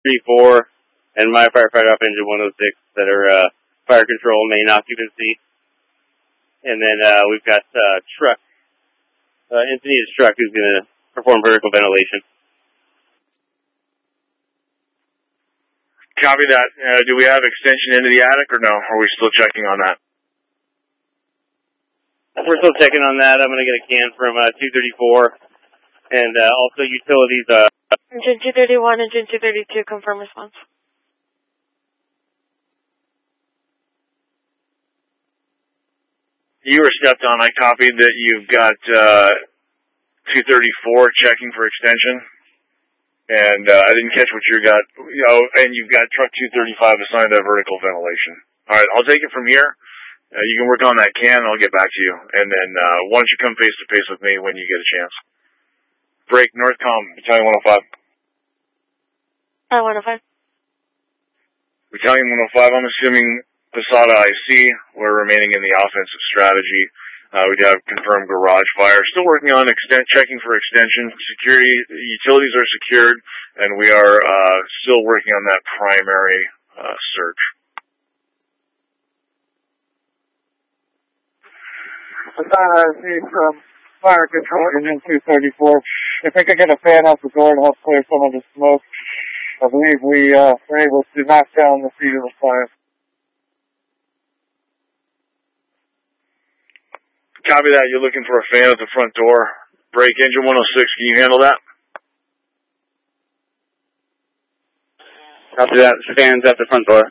234 and my firefighter op engine 106 that are fire control main occupancy. And then we've got truck, Encinitas truck, who's going to perform vertical ventilation. Copy that. Do we have extension into the attic or no? Are we still checking on that? We're still checking on that. I'm going to get a can from 234 and also utilities. Engine 231, Engine 232, confirm response. You were stepped on. I copied that you've got 234 checking for extension. And I didn't catch what you got. And you've got truck 235 assigned to vertical ventilation. All right, I'll take it from here. You can work on that can, and I'll get back to you. And then why don't you come face-to-face with me when you get a chance. Break, Northcom, Battalion 105. 105. Battalion 105, I'm assuming Posada IC. We're remaining in the offensive strategy. We do have confirmed garage fire. Still working on checking for extension. Security, utilities are secured, and we are still working on that primary search. Posada IC from fire control, Engine 234. If we could get a fan out the door to help clear some of the smoke, I believe we were able to knock down the feet of the fire. Copy that. You're looking for a fan at the front door. Break, engine 106. Can you handle that? Copy that. Fans at the front door.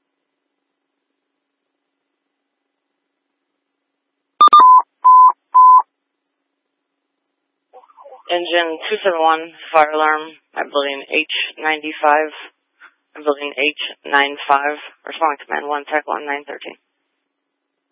Engine 271, fire alarm at building H95, building H95, responding command 1 tech 1913.